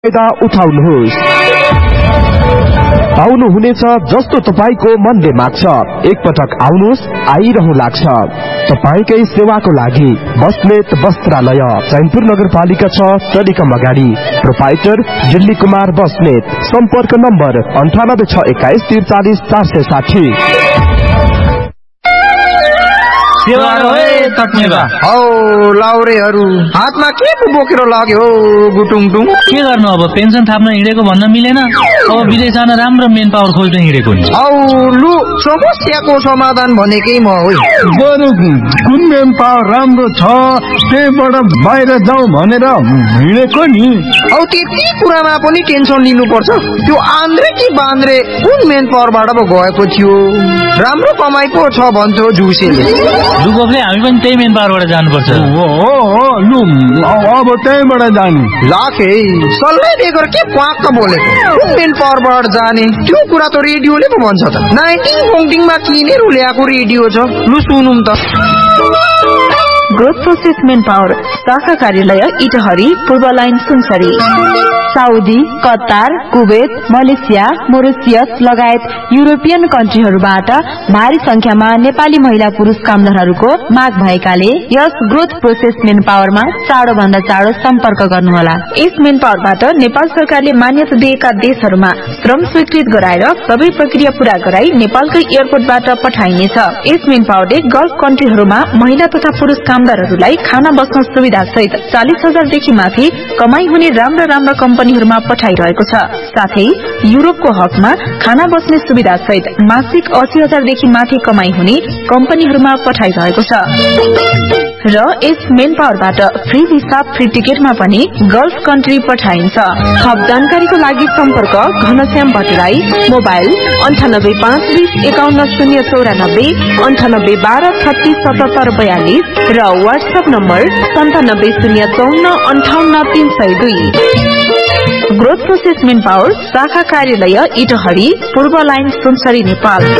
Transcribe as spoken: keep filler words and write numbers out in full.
फाइदा उठाउनुहोस्। आउनु हुनेछ जस्तो तपाईको मनले माग्छ। एक पटक आउनुहोस्, आइरहनु लाग्छ। तपाईकै सेवाको लागि बस्नेत वस्त्रालय, चैनपुर नगरपालिका छ, टेलिकम अगाडि। प्रोपाइटर दिल्ली कुमार बस्नेत। सम्पर्क नम्बर अन्ठानब्बे छ एक्काइस त्रिचालिस चार सय साठी। हौ लाउरेहरू हातमा के पो बोकेर लाग्यो गुटुङटुङ? के गर्नु अब, पेन्सन थाप्न हिँडेको भन्न मिलेन। अब विदेश जान राम्रो मेन पावर खोज्न हिँडेको नि। औ लु समस्याको समाधान भनेकै म हो। बरु कुन मेन पावर राम्रो छ त्यहीबाट बाहिर जाउँ भनेर हिँडेको नि। औ त्यति कुरामा पनि टेन्सन लिनुपर्छ? त्यो आन्द्रे कि बान्द्रे कुन मेन पावरबाट पो गएको थियो? राम्रो कमाइ पो छ भन्छ जुसेले। लुगोफले हामी पनि त्यही मेन पावरबाट जानुपर्छ। हो हो लु अब त्यहीबाट जानु। लाखे सल्लाह दिएको के पाक्क बोलेको? कुन मेन पावरबाट जाने? त्यो कुरा त रेडियोले पो भन्छ त। नाइन्टिन फोन्टिङमा किनेर ल्याएको रेडियो छ। लु सुनौँ त। ग्रोथ प्रोसेस मेन पावर शाखा कार्यालय इटहरी, पूर्व line Sunsari. Saudi, Qatar, Kuwait, Malaysia, Mauritius लगायत युरोपियन कन्ट्रीहरूबाट भारी संख्यामा नेपाली महिला पुरुष कामदारहरूको माग भएकाले यस ग्रोथ प्रोसेस मेन पावरमा चाँडो भन्दा चाँडो सम्पर्क गर्नुहोला। यस मेन पावरबाट नेपाल सरकारले मान्यता दिएका देशहरूमा श्रम स्वीकृत गराएर सबै प्रक्रिया पूरा गराई नेपालकै एयरपोर्टबाट पठाइनेछ। यस मेन पावरले गल्फ कन्ट्रीहरूमा महिला तथा पुरुष कामदारहरूलाई खाना बस्न सुविधा सहित चालिस हजारदेखि माथि कमाई हुने राम्रा राम्रा कम्पनीहरूमा पठाइरहेको छ। साथै युरोपको हकमा खाना बस्ने सुविधा सहित मासिक अस्सी हजारदेखि माथि कमाई हुने कम्पनीहरूमा पठाइरहेको छ। र यस मेन पावरबाट फ्री भिसा फ्री टिकटमा पनि गल्फ कन्ट्री पठाइन्छ। थप जानकारीको लागि सम्पर्क घनश्याम भट्टराई, मोबाइल अन्ठानब्बे पाँच बिस एकाउन्न शून्य चौरानब्बे अन्ठानब्बे बाह्र छत्तीस सतहत्तर बयालिस र वाट्सएप नम्बर सन्तानब्बे शून्य चौन्न अन्ठाउन्न तीन सय दुई। ग्रोथ प्रोसेस मेन पावर शाखा कार्यालय इटहरी, पूर्व लाइन सुनसरी, नेपाल।